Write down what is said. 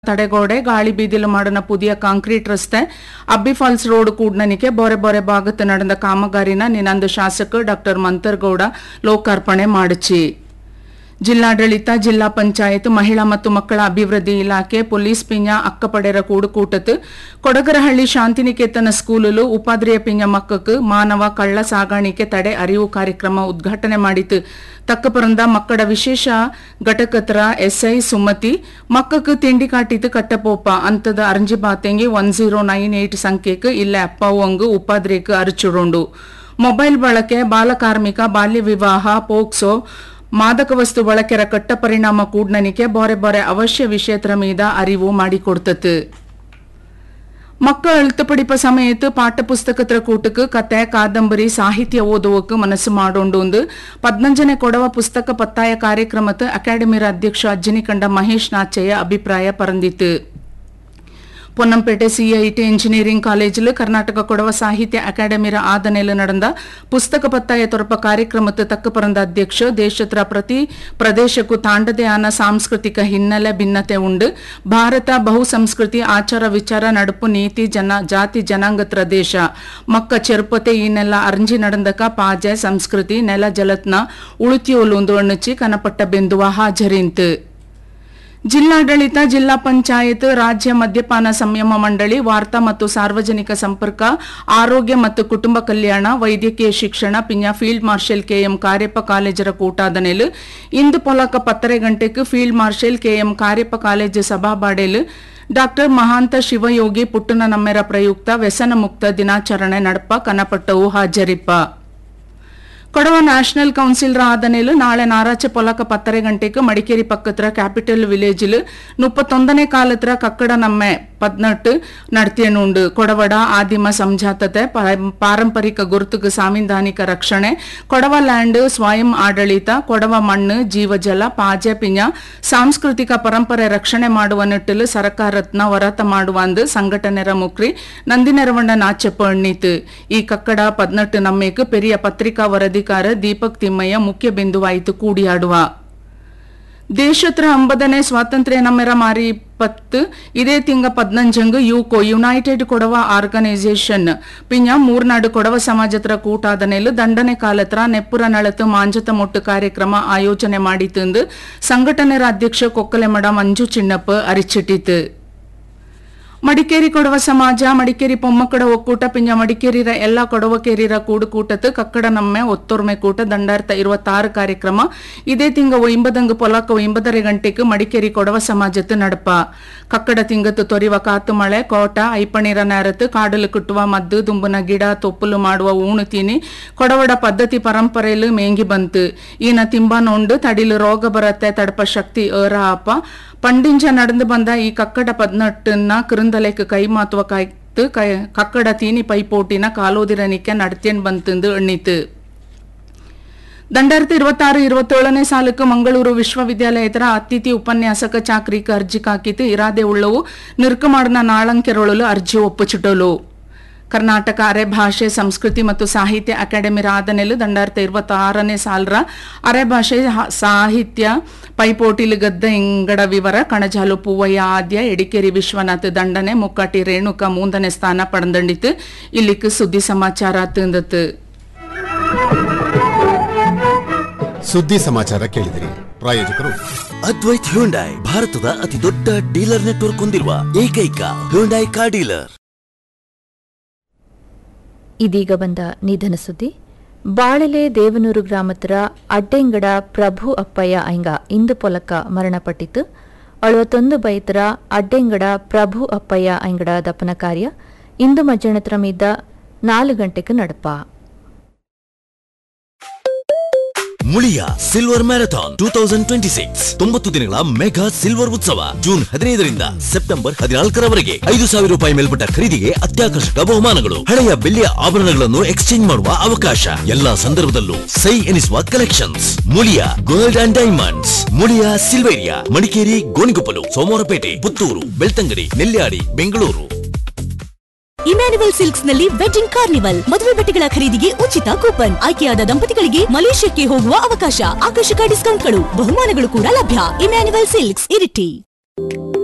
ತಡೆಗೋಡೆ ಗಾಳಿ ಬೀದಿಲು ಮಾಡಿನ ಪುದಿಯ ಕಾಂಕ್ರೀಟ್ ರಸ್ತೆ ಅಬ್ಬಿ ಫಾಲ್ಸ್ ರೋಡ್ ಕೂಡ್ನನಿಕೆ ಬೋರೆ ಬೋರೆ ಭಾಗത്ത് ನಡೆದ ಕಾಮಗಾರಿನ ನಿನ್ನಂದು ಶಾಸಕ ಡಾಕ್ಟರ್ ಮಂತರ್ಗೌಡ ಲೋಕಾರ್ಪಣೆ ಮಾಡಿಚಿ. ಜಿಲ್ಲಾಡಳಿತ, ಜಿಲ್ಲಾ ಪಂಚಾಯತ್, ಮಹಿಳಾ ಮತ್ತು ಮಕ್ಕಳ ಅಭಿವೃದ್ಧಿ ಇಲಾಖೆ, ಪೊಲೀಸ್ ಪಿಂಜ ಅಕ್ಕಪಡೆರ ಕೂಡುಕೂಟತ್ತು ಕೊಡಗರಹಳ್ಳಿ ಶಾಂತಿನಿಕೇತನ ಸ್ಕೂಲಲು ಉಪಾಧ್ರಿಯ ಪಿಂಜ ಮಕ್ಕಕ್ಕೆ ಮಾನವ ಕಳ್ಳ ಸಾಗಾಣಿಕೆ ತಡೆ ಅರಿವು ಕಾರ್ಯಕ್ರಮ ಉದ್ಘಾಟನೆ ಮಾಡಿತು. ತಕ್ಕಪರಂದ ಮಕ್ಕಳ ವಿಶೇಷ ಘಟಕತ್ರ ಎಸ್ಐ ಸುಮತಿ ಮಕ್ಕಕ್ಕೆ ತಿಂಡಿ ಕಾಟಿತು ಕಟ್ಟಪೋಪ ಅಂತದ ಅರಂಜಿ ಬಾತೆಂಗಿ 1098 ಸಂಖ್ಯೆಗೆ ಇಲ್ಲ ಅಪ್ಪವಂಗು ಉಪಾಧ್ರಿಯಕ್ಕೆ ಅರಿಚುರುಂಡು. ಮೊಬೈಲ್ ಬಳಕೆ, ಬಾಲಕಾರ್ಮಿಕ, ಬಾಲ್ಯ ವಿವಾಹ, ಪೋಕ್ಸೋ, ಮಾದಕ ವಸ್ತು ಬಳಕೆರ ಕಟ್ಟ ಪರಿಣಾಮ ಕೂಡ್ನನಿಕೆ ಬೋರೆ ಬೋರೆ ಅವಶ್ಯ ವಿಷಯತ್ರ ಮೀದ ಅರಿವು ಮಾಡಿಕೊಡ್ತತ್ತು. ಮಕ್ಕಳು ಅಳುತ್ತಪಡಿಪ ಸಮಯത്ത് ಪಾಠ ಪುಸ್ತಕತ್ರ ಕೂಟಕ್ಕೆ ಕತೆ, ಕಾದಂಬರಿ, ಸಾಹಿತ್ಯ ಓದುವಕ್ಕೆ ಮನಸ್ಸು ಮಾಡೋಂಡು 15ನೇ ಕೊಡವ ಪುಸ್ತಕ ಪತ್ತಾಯ ಕಾರ್ಯಕ್ರಮಕ್ಕೆ ಅಕಾಡೆಮಿರ ಅಧ್ಯಕ್ಷ ಅಜ್ಜನಿಕಂಡ ಮಹೇಶ್ ನಾಚಯ್ಯ ಅಭಿಪ್ರಾಯ ಪರಂದಿತ್ತು. ಪೊನ್ನಂಪೇಟೆ ಸಿಐಟಿ ಇಂಜಿನಿಯರಿಂಗ್ ಕಾಲೇಜಿಲು ಕರ್ನಾಟಕ ಕೊಡವ ಸಾಹಿತ್ಯ ಅಕಾಡೆಮಿರ ಆದನೆಲು ನಡೆದ ಪುಸ್ತಕ ಪತ್ತಾಯ ತೊರಪ ಕಾರ್ಯಕ್ರಮಕ್ಕೆ ತಕ್ಕಪರಂದ ಅಧ್ಯಕ್ಷ ದೇಶತ್ರ ಪ್ರತಿ ಪ್ರದೇಶಕ್ಕೂ ತಾಂಡದೇ ಆನ ಸಾಂಸ್ಕೃತಿಕ ಹಿನ್ನೆಲೆ ಭಿನ್ನತೆ ಉಂಡು. ಭಾರತ ಬಹು ಸಂಸ್ಕೃತಿ ಆಚಾರ ವಿಚಾರ ನಡುಪು ನೀತಿ ಜಾತಿ ಜನಾಂಗತ್ರ ದೇಶ ಮಕ್ಕ ಚೆರುಪತೆ ಈನೆಲ್ಲ ಅರ್ಜಿ ನಡೆದಕ ಪಾಜೆ ಸಂಸ್ಕೃತಿ ನೆಲ ಜಲತ್ನ ಉಳುತಿಯೋಲುಂದು ಅಣ್ಣುಚಿ ಕನಪಟ್ಟ ಬೆಂದುವ ಹಾಜರಿಂತು. ಜಿಲ್ಲಾಡಳಿತ, ಜಿಲ್ಲಾ ಪಂಚಾಯತ್, ರಾಜ್ಯ ಮದ್ಯಪಾನ ಸಂಯಮ ಮಂಡಳಿ, ವಾರ್ತಾ ಮತ್ತು ಸಾರ್ವಜನಿಕ ಸಂಪರ್ಕ, ಆರೋಗ್ಯ ಮತ್ತು ಕುಟುಂಬ ಕಲ್ಯಾಣ, ವೈದ್ಯಕೀಯ ಶಿಕ್ಷಣ ಪಿಂಜ ಫೀಲ್ಡ್ ಮಾರ್ಷಲ್ ಕೆಎಂ ಕಾರ್ಯಪ್ಪ ಕಾಲೇಜರ ಕೂಟಾದನೆಲು ಇಂದು ಪೊಲಕ 10 ಗಂಟೆಗೆ field marshal KM Cariappa college ಸಭಾಬಾಡೆಲು doctor Mahanta Shivayogi ಪುಟ್ಟನ ನಮ್ಮೆರ ಪ್ರಯುಕ್ತ ವ್ಯಸನ ಮುಕ್ತ ದಿನಾಚರಣೆ ನಡಪ ಕನಪಟ್ಟವು ಹಾಜರಿಪ್ಪ. ಕೊಡವ ನ್ಯಾಷನಲ್ ಕೌನ್ಸಿಲ್ ಆದನೆಲು ನಾಳೆ ನಾರಾಚೆ ಪೊಲಕ 10 ಗಂಟೆಗೆ ಮಡಿಕೇರಿ ಪಕ್ಕತ್ರ ಕ್ಯಾಪಿಟಲ್ ವಿಲೇಜಿಲು 31ನೇ ಕಾಲತ್ರ ಕಕ್ಕಡ ನಮ್ಮೆ 18 ನಡ್ತಿಯನುಂಡು. ಕೊಡವಡ ಆದಿಮ ಸಂಜಾತತೆ, ಪಾರಂಪರಿಕ ಗುರುತುಗೆ ಸಾಂವಿಧಾನಿಕ ರಕ್ಷಣೆ, ಕೊಡವ ಲ್ಯಾಂಡ್ ಸ್ವಯಂ ಆಡಳಿತ, ಕೊಡವ ಮಣ್ಣು ಜೀವಜಲ ಪಾಜೆ ಪಿಂಜ ಸಾಂಸ್ಕೃತಿಕ ಪರಂಪರೆ ರಕ್ಷಣೆ ಮಾಡುವ ನಿಟ್ಟಿಲು ಸರ್ಕಾರತ್ನ ಹೊರತ ಮಾಡುವಂದು ಸಂಘಟನೆರ ಮುಕ್ರಿ ನಂದಿನೆರವಂಡ ನಾಚಪ್ಪ ಎಣ್ಣಿತು. ಈ ಕಕ್ಕಡ 18 ನಮ್ಮೆಗೆ ಪೆರಿಯ ಪತ್ರಿಕಾ ವರದಿಕಾರ ದೀಪಕ್ ತಿಮ್ಮಯ್ಯ ಮುಖ್ಯ ಬಿಂದುವಾಯಿತು ಕೂಡಿಯಾಡುವ. ದೇಶತ್ರ 50ನೇ ಸ್ವಾತಂತ್ರ್ಯ ನಮ್ಮೆರ ಮಾರಿ 20 ಇದೇ ತಿಂಗ 15 ಯುಕೋ ಯುನೈಟೆಡ್ ಕೊಡವ ಆರ್ಗನೈಸೇಷನ್ ಪಿಂಜ ಮೂರ್ನಾಡು ಕೊಡವ ಸಮಾಜತ್ರ ಕೂಟಾದನೆಲು ದಂಡನೆ ಕಾಲತ್ರ ನೆಪ್ಪುರ ನಳತು ಮಾಂಜತ ಮೊಟ್ಟು ಕಾರ್ಯಕ್ರಮ ಆಯೋಜನೆ ಮಾಡಿತಂದು ಸಂಘಟನೆರ ಅಧ್ಯಕ್ಷ ಕೊಕ್ಕಲೆಮಡ ಮಂಜು ಚಿನ್ನಪ್ಪ ಅರಿಚಿಟ್ಟಿತು. ಮಡಿಕೇರಿ ಕೊಡವ ಸಮಾಜ, ಮಡಿಕೇರಿ ಪೊಮ್ಮಕ್ಕಡ ಒಕ್ಕೂಟ ಪಿಂಜ ಮಡಿಕೇರಿರ ಎಲ್ಲಾ ಕೊಡವಕೇರಿರ ಕೂಡುಕೂಟತ್ತು ಕಕ್ಕಡ ನಮ್ಮೆ ಒತ್ತೊರ್ಮೆ ಕೂಟ 2026 ಕಾರ್ಯಕ್ರಮ ಇದೇ ತಿಂಗ 9 ಪೊಲಕ 9:30 ಗಂಟೆಗೆ ಮಡಿಕೇರಿ ಕೊಡವ ಸಮಾಜತ್ತು ನಡಪ. ಕಕ್ಕಡ ತಿಂಗತ್ತು ತೊರಿವ ಕಾತು ಮಳೆ, ಕೋಟ, ಐಪಣಿರ ನೇರತ್ತು ಕಾಡಲು ಕುಟ್ಟುವ ಮದ್ದು, ದುಂಬುನ ಗಿಡ, ತೊಪ್ಪಲು ಮಾಡುವ ಊಣು ತೀನಿ ಕೊಡವಡ ಪದ್ಧತಿ ಪರಂಪರೆಲು ಮೇಂಗಿ ಬಂತು. ಈನ ತಿಂಬಾನೊಂಡು ತಡಿಲು ರೋಗ ಬರತ್ತೆ ತಡಪ ಶಕ್ತಿ ಏರ ಆಪ ಪಂಡಿಂಜ ನಡೆದು ಬಂದ ಈ ಕಕ್ಕಡ 18ನ ಕಿರುಂದಲೆಕ್ ಕೈ ಮಾತುವ ಕಾಯ್ತು ಕಕ್ಕಡ ತೀನಿ ಪೈಪೋಟಿನ ಕಾಲೋದಿರನಿಕೆ ನಡ್ತೇನ್ ಬಂತಂದು ಎಣ್ಣಿತು. 2026-27ನೇ ಸಾಲಕ್ಕೆ ಮಂಗಳೂರು ವಿಶ್ವವಿದ್ಯಾಲಯದ ಅತಿಥಿ ಉಪನ್ಯಾಸಕ ಚಾಕ್ರಿಕ ಅರ್ಜಿ ಕಾಕಿತು. ಇರಾದೆ ಉಳ್ಳವು ನಿರ್ಕಮಾಡ್ನ ನಾಳಂಕೆರೊಳಲು ಅರ್ಜಿ ಒಪ್ಪುಚಿಟಲು. ಕರ್ನಾಟಕ ಅರೆ ಭಾಷೆ ಸಂಸ್ಕೃತಿ ಮತ್ತು ಸಾಹಿತ್ಯ ಅಕಾಡೆಮಿ ಆದನೆಲು 2026ನೇ ಸಾಲರ ಅರೆ ಭಾಷೆ ಸಾಹಿತ್ಯ ಪೈಪೋಟಿಲು ಗದ್ದ ಇಂಗಡ ವಿವರ ಕಣಜಾಲು ಪೂವಯ್ಯ ಆದ್ಯ ಎಡಿಕೇರಿ ವಿಶ್ವನಾಥ್ ದಂಡನೆ ಮುಕ್ಕಾಟಿ ರೇಣುಕ 3ನೇ ಸ್ಥಾನ ಪಡೆದಂಡಿತು. ಇಲ್ಲಿக்கு ಸುದ್ದಿ ಸಮಾಚಾರ ತಿಂದತು. ಸುದ್ದಿ ಸಮಾಚಾರ ಕೇಳಿದಿರಿ. ಪ್ರಾಯೋಜಕರು ಅದ್ವೈತ್ ಹ್ಯುಂಡೈ, ಭಾರತದ ಅತಿ ದೊಡ್ಡ ಡೀಲರ್ ನೆಟ್ವರ್ಕ್ ಹೊಂದಿರುವ ಏಕೈಕ ಹ್ಯುಂಡೈ ಕಾರ್ ಡೀಲರ್. ಇದೀಗ ಬಂದ ನಿಧನ ಸುದ್ದಿ. ಬಾಳೆಲೆ ದೇವನೂರು ಗ್ರಾಮತ್ರ ಅಡ್ಡೆಂಗಡ ಪ್ರಭು ಅಪ್ಪಯ್ಯ ಐಂಗ ಇಂದು ಪೊಲಕ ಮರಣಪಟ್ಟಿತು. 61 ಬೈತರ ಅಡ್ಡೆಂಗಡ ಪ್ರಭು ಅಪ್ಪಯ್ಯ ಐಂಗಡ ದಪನ ಕಾರ್ಯ ಇಂದು ಮಧ್ಯಾಹ್ನತ್ರ ಮೀದ 4 ಗಂಟೆಗೆ ನಡಪ. ಮುಳಿಯ ಸಿಲ್ವರ್ ಮ್ಯಾರಥಾನ್ 2026 90 ದಿನಗಳ ಮೆಗಾ ಸಿಲ್ವರ್ ಉತ್ಸವ ಜೂನ್ 15ರಿಂದ ಸೆಪ್ಟೆಂಬರ್ 14ರವರೆಗೆ 5,000 ರೂಪಾಯಿ ಮೇಲ್ಪಟ್ಟ ಖರೀದಿಗೆ ಅತ್ಯಾಕರ್ಷಕ ಬಹುಮಾನಗಳು, ಹಳೆಯ ಬೆಳ್ಳಿಯ ಆಭರಣಗಳನ್ನು ಎಕ್ಸ್ಚೇಂಜ್ ಮಾಡುವ ಅವಕಾಶ, ಎಲ್ಲಾ ಸಂದರ್ಭದಲ್ಲೂ ಸೈ ಎನಿಸುವ collections. Muliya gold and diamonds, Muliya Silveria, Madikeri, Gonikoppal, Somwarpet, Puttur, Belthangady, Nelyadi, Bengaluru. Emmanuel silks ನಲ್ಲಿ ವೆಡ್ಡಿಂಗ್ ಕಾರ್ನಿವಲ್, ಮದುವೆ ಬಟ್ಟೆಗಳ ಖರೀದಿಗೆ ಉಚಿತ ಕೂಪನ್, ಆಯ್ಕೆಯಾದ ದಂಪತಿಗಳಿಗೆ ಮಲೇಷ್ಯಾಕ್ಕೆ ಹೋಗುವ ಅವಕಾಶ, ಆಕರ್ಷಕ ಡಿಸ್ಕೌಂಟ್ಗಳು, ಬಹುಮಾನಗಳು ಕೂಡ ಲಭ್ಯ. Emmanuel silks, Iritty.